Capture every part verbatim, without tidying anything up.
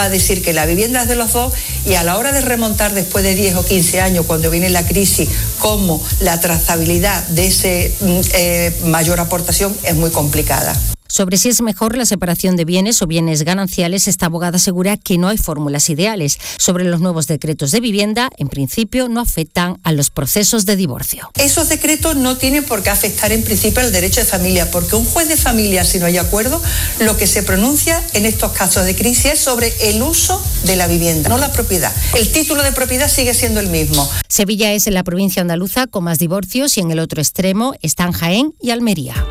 A decir que la vivienda es de los dos y a la hora de remontar después de diez o quince años, cuando viene la crisis, como la trazabilidad de ese eh, mayor aportación es muy complicada. Sobre si es mejor la separación de bienes o bienes gananciales, esta abogada asegura que no hay fórmulas ideales. Sobre los nuevos decretos de vivienda, en principio no afectan a los procesos de divorcio. Esos decretos no tienen por qué afectar en principio al derecho de familia, porque un juez de familia, si no hay acuerdo, lo que se pronuncia en estos casos de crisis es sobre el uso de la vivienda, no la propiedad. El título de propiedad sigue siendo el mismo. Sevilla es la provincia andaluza con más divorcios y en el otro extremo están Jaén y Almería.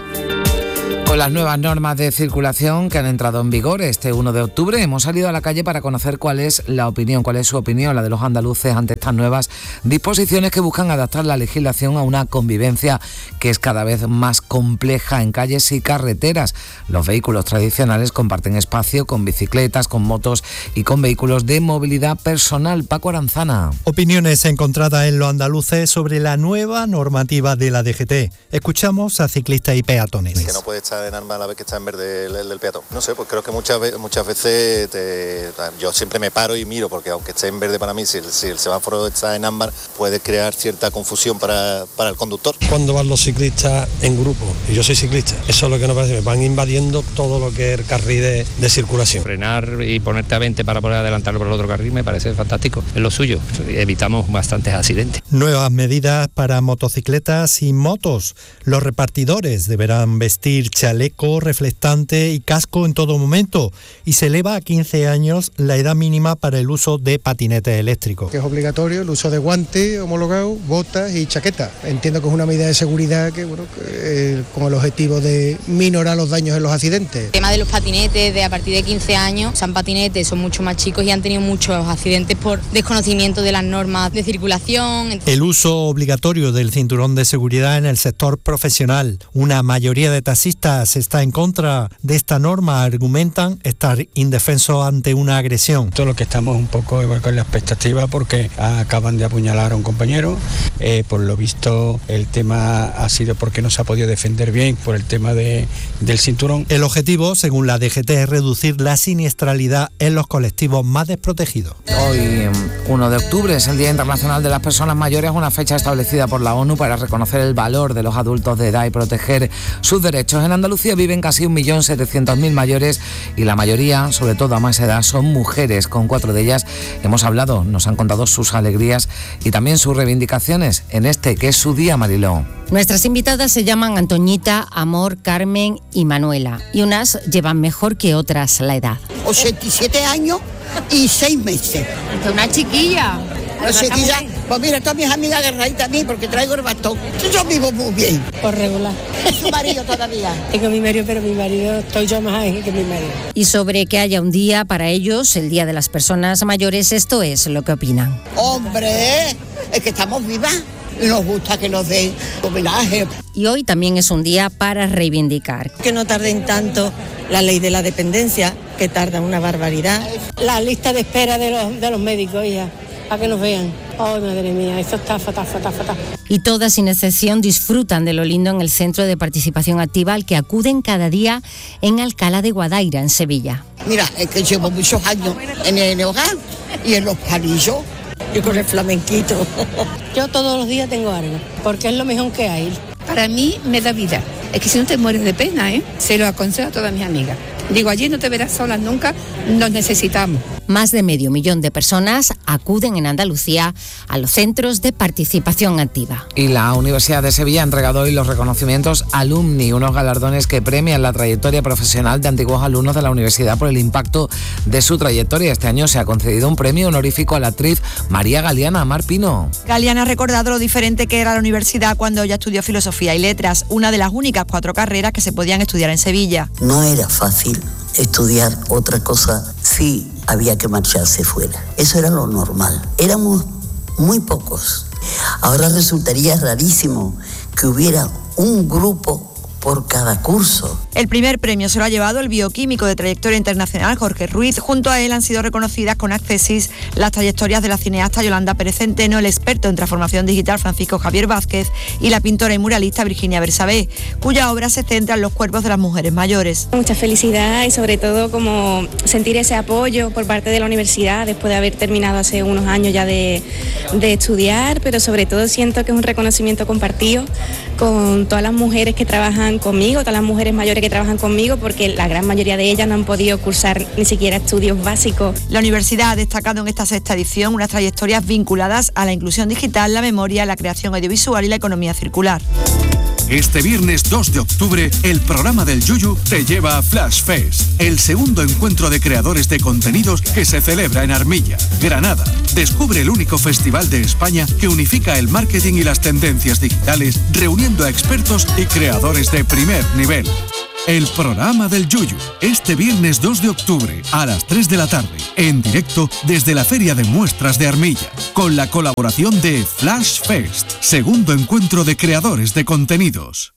Con las nuevas normas de circulación que han entrado en vigor este uno de octubre, hemos salido a la calle para conocer cuál es la opinión, cuál es su opinión, la de los andaluces ante estas nuevas disposiciones que buscan adaptar la legislación a una convivencia que es cada vez más compleja en calles y carreteras. Los vehículos tradicionales comparten espacio con bicicletas, con motos y con vehículos de movilidad personal. Paco Aranzana. Opiniones encontradas en los andaluces sobre la nueva normativa de la D G T. Escuchamos a ciclistas y peatones. Que no puede estar en arma a la vez que está en verde el, el del peatón. No sé, pues creo que muchas veces, muchas veces te, yo siempre me paro y miro, porque aunque esté en verde para mí, si el, si el semáforo está en ámbar, puede crear cierta confusión para, para el conductor. Cuando van los ciclistas en grupo, y yo soy ciclista, eso es lo que nos parece, me van invadiendo todo lo que es el carril de, de circulación. Frenar y ponerte a veinte para poder adelantarlo por el otro carril me parece fantástico, es lo suyo, evitamos bastantes accidentes. Nuevas medidas para motocicletas y motos. Los repartidores deberán vestir chaleco reflectante y casco en todo momento, y se eleva a quince años la edad mínima para el uso de patinetes eléctricos. Que es obligatorio el uso de guantes homologados, botas y chaquetas. Entiendo que es una medida de seguridad que, bueno, que, eh, con el objetivo de minorar los daños en los accidentes. El tema de los patinetes, de a partir de quince años, son patinetes, son mucho más chicos y han tenido muchos accidentes por desconocimiento de las normas de circulación. El uso obligatorio del cinturón de seguridad en el sector profesional. Una mayoría de taxistas está en contra de esta norma, argumentan estar indefensos ante una agresión. Todo lo que estamos un poco con la expectativa porque acaban de apuñalar a un compañero, eh, por lo visto el tema ha sido porque no se ha podido defender bien por el tema de, del cinturón. El objetivo, según la D G T, es reducir la siniestralidad en los colectivos más desprotegidos. Hoy, uno de octubre, es el Día Internacional de las Personas Mayores, una fecha establecida por la ONU para reconocer el valor de los adultos de edad y proteger sus derechos. En Andalucía viven casi un millón setecientos mil mayores y la mayoría, sobre todo a más edad, son mujeres. Con cuatro de ellas hemos hablado, nos han contado sus alegrías y también sus reivindicaciones en este que es su día, Mariló. Nuestras invitadas se llaman Antoñita, Amor, Carmen y Manuela, y unas llevan mejor que otras la edad. ochenta y siete años y seis meses. Es una chiquilla. Una chiquilla. Pues mira, todas mis amigas agarraditas a mí porque traigo el bastón. Yo vivo muy bien. Por regular. ¿Su marido todavía? Tengo mi marido, pero mi marido, estoy yo más ágil que mi marido. Y sobre que haya un día para ellos, el Día de las Personas Mayores, esto es lo que opinan. Hombre, es que estamos vivas. Y nos gusta que nos den homenaje. Y hoy también es un día para reivindicar. Que no tarden tanto la ley de la dependencia, que tarda una barbaridad. La lista de espera de los, de los médicos, hija, para que nos vean. Oh, madre mía, esto está fatal, fatal, fatal. Y todas, sin excepción, disfrutan de lo lindo en el Centro de Participación Activa al que acuden cada día en Alcalá de Guadaira, en Sevilla. Mira, es que llevo muchos años en el hogar y en los palillos. Y con el flamenquito. Yo todos los días tengo algo, porque es lo mejor que hay. Para mí me da vida. Es que si no te mueres de pena, ¿eh? Se lo aconsejo a todas mis amigas. Digo, allí no te verás solas nunca, nos necesitamos. Más de medio millón de personas acuden en Andalucía a los centros de participación activa. Y la Universidad de Sevilla ha entregado hoy los reconocimientos Alumni, unos galardones que premian la trayectoria profesional de antiguos alumnos de la universidad por el impacto de su trayectoria. Este año se ha concedido un premio honorífico a la actriz María Galeana. Mar Pino. Galeana ha recordado lo diferente que era la universidad cuando ella estudió Filosofía y Letras, una de las únicas cuatro carreras que se podían estudiar en Sevilla. No era fácil estudiar otra cosa si había que marcharse fuera. Eso era lo normal. Éramos muy pocos. Ahora resultaría rarísimo que hubiera un grupo por cada curso. El primer premio se lo ha llevado el bioquímico de trayectoria internacional Jorge Ruiz. Junto a él han sido reconocidas con accesis las trayectorias de la cineasta Yolanda Pérez Centeno, el experto en transformación digital Francisco Javier Vázquez y la pintora y muralista Virginia Bersabé, cuya obra se centra en los cuerpos de las mujeres mayores. Mucha felicidad y sobre todo como sentir ese apoyo por parte de la universidad después de haber terminado hace unos años ya de, de estudiar, pero sobre todo siento que es un reconocimiento compartido con todas las mujeres que trabajan conmigo, todas las mujeres mayores que trabajan conmigo, porque la gran mayoría de ellas no han podido cursar ni siquiera estudios básicos. La universidad ha destacado en esta sexta edición unas trayectorias vinculadas a la inclusión digital, la memoria, la creación audiovisual y la economía circular. Este viernes dos de octubre, el programa del Yuyu te lleva a Flash Fest, el segundo encuentro de creadores de contenidos que se celebra en Armilla, Granada. Descubre el único festival de España que unifica el marketing y las tendencias digitales, reuniendo a expertos y creadores de primer nivel. El programa del Yuyu, este viernes dos de octubre a las tres de la tarde, en directo desde la Feria de Muestras de Armilla, con la colaboración de Flash Fest, segundo encuentro de creadores de contenidos.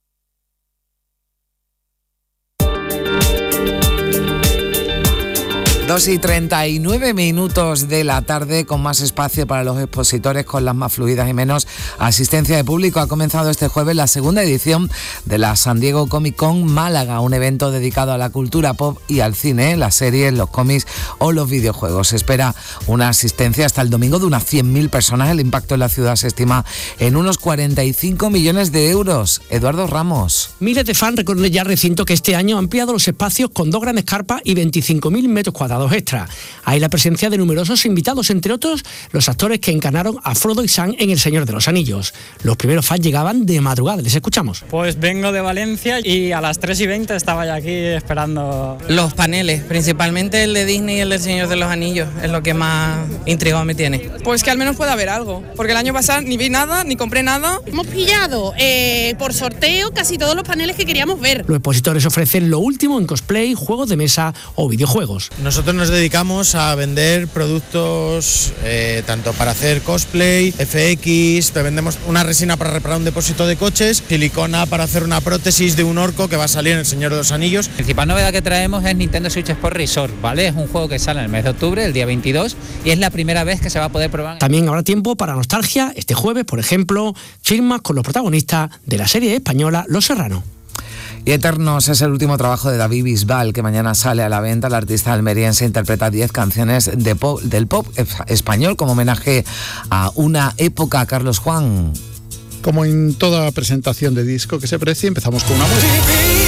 dos y treinta y nueve minutos de la tarde, con más espacio para los expositores, con las más fluidas y menos asistencia de público. Ha comenzado este jueves la segunda edición de la San Diego Comic Con Málaga, un evento dedicado a la cultura pop y al cine, las series, los cómics o los videojuegos. Se espera una asistencia hasta el domingo de unas cien mil personas. El impacto en la ciudad se estima en unos cuarenta y cinco millones de euros. Eduardo Ramos. Miles de fans recorren ya el recinto, que este año ha ampliado los espacios con dos grandes carpas y veinticinco mil metros cuadrados extra. Hay la presencia de numerosos invitados, entre otros los actores que encarnaron a Frodo y Sam en El Señor de los Anillos. Los primeros fans llegaban de madrugada. Les escuchamos. Pues vengo de Valencia y a las tres y veinte estaba ya aquí esperando. Los paneles, principalmente el de Disney y el del Señor de los Anillos, es lo que más intrigado me tiene. Pues que al menos pueda haber algo, porque el año pasado ni vi nada, ni compré nada. Hemos pillado eh, por sorteo casi todos los paneles que queríamos ver. Los expositores ofrecen lo último en cosplay, juegos de mesa o videojuegos. Nosotros nos dedicamos a vender productos eh, tanto para hacer cosplay, F X, te vendemos una resina para reparar un depósito de coches, silicona para hacer una prótesis de un orco que va a salir en El Señor de los Anillos. La principal novedad que traemos es Nintendo Switch Sport Resort, ¿vale? Es un juego que sale en el mes de octubre, el día veintidós, y es la primera vez que se va a poder probar. También habrá tiempo para nostalgia este jueves, por ejemplo, chismas con los protagonistas de la serie española Los Serrano. Y Eternos es el último trabajo de David Bisbal, que mañana sale a la venta. El artista almeriense interpreta diez canciones de pop, del pop español como homenaje a una época. Carlos Juan. Como en toda presentación de disco que se precie, empezamos con una música.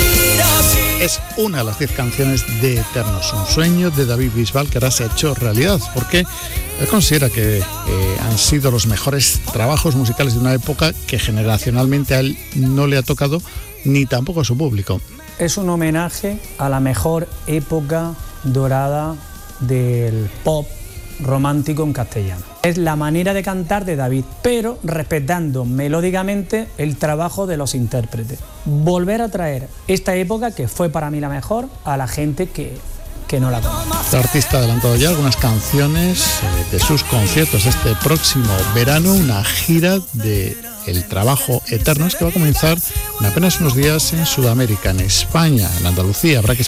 Es una de las diez canciones de Eternos, un sueño de David Bisbal que ahora se ha hecho realidad, porque él considera que eh, han sido los mejores trabajos musicales de una época que generacionalmente a él no le ha tocado, ni tampoco a su público. Es un homenaje a la mejor época dorada del pop romántico en castellano. Es la manera de cantar de David, pero respetando melódicamente el trabajo de los intérpretes. Volver a traer esta época, que fue para mí la mejor, a la gente que, que no la conoce. El artista ha adelantado ya algunas canciones eh, de sus conciertos este próximo verano, una gira de el trabajo Eternos que va a comenzar en apenas unos días en Sudamérica, en España, en Andalucía. Habrá que